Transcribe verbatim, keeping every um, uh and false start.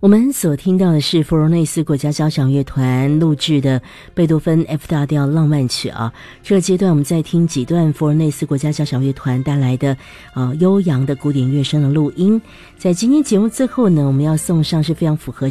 我们所听到的是佛罗内斯国家交响乐团录制的贝多芬 F 大调浪漫曲啊。这个阶段我们再听几段佛罗内斯国家交响乐团带来的呃悠扬的古典乐声的录音。在今天节目最后呢，我们要送上是非常符合